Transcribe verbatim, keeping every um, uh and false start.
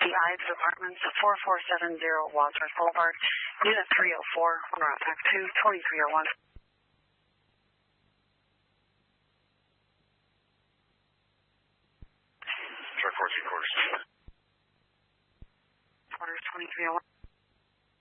The Ives Apartments, four four seven zero Wadsworth Boulevard, Unit three oh four, on route back to twenty-three oh one. Truck fourteen quarters. Quarters twenty-three oh one.